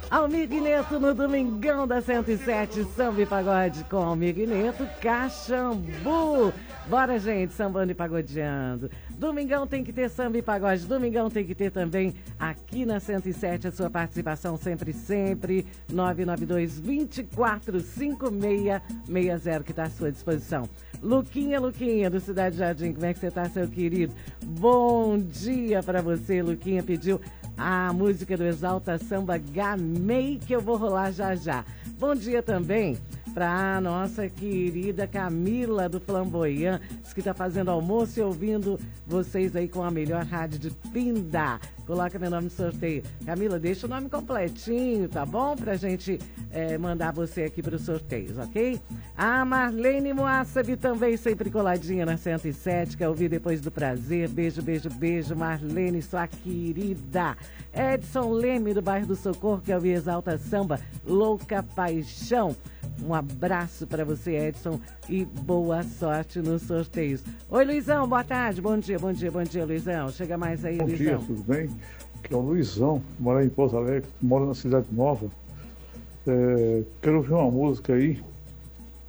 Almir Neto no Domingão da 107, Samba e Pagode com Almir Neto, Caxambu. Bora, gente, sambando e pagodeando. Domingão tem que ter samba e pagode. Domingão tem que ter também aqui na 107 a sua participação sempre, 992-245660 que está à sua disposição. Luquinha do Cidade Jardim, como é que você tá, seu querido? Bom dia para você, Luquinha pediu a música do Exalta Samba Gamei, que eu vou rolar já já. Bom dia também para a nossa querida Camila do Flamboyant, que está fazendo almoço e ouvindo vocês aí com a melhor rádio de Pinda. Coloca meu nome no sorteio. Camila, deixa o nome completinho, tá bom? Pra gente mandar você aqui para os sorteios, ok? A Marlene Moassab também sempre coladinha na 107, quer ouvir depois do prazer. Beijo, beijo, beijo, Marlene, sua querida. Edson Leme, do bairro do Socorro, quer ouvir Exalta Samba, Louca Paixão. Um abraço para você, Edson, e boa sorte nos sorteios. Oi, Luizão, boa tarde, bom dia, Luizão. Chega mais aí, Luizão. Bom dia, tudo bem? Aqui é o Luizão, moro em Pouso Alegre, moro na Cidade Nova. Quero ouvir uma música aí